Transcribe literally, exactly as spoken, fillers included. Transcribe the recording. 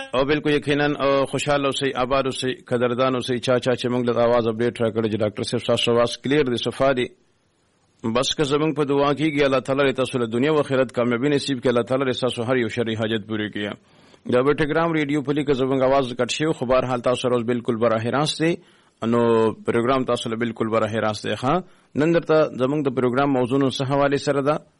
او بالکل یقینا خوشاله اوسئ آباد اوسئ قدردان اوسئ چا چا چې موږ له आवाज اپډیټ راکړی چې ډاکټر صاحب تاسو आवाज کلیر دی صفا دی بس که زمونږ په دعا کېږي الله تعالی تاسو له دنیا او آخرت کامیابی نصیب کړي الله تعالی تاسو هر یو شرعي حاجت پوری کړي دا به ټیلیګرام ریډیو په لیکه زمونږ आवाज کټ شي خو بهر حال تاسو روز بالکل براه راست دی نو پروګرام تاسو له بالکل براه راست دی ها نن درته زمونږ د پروګرام موضوع نو څه حواله سره ده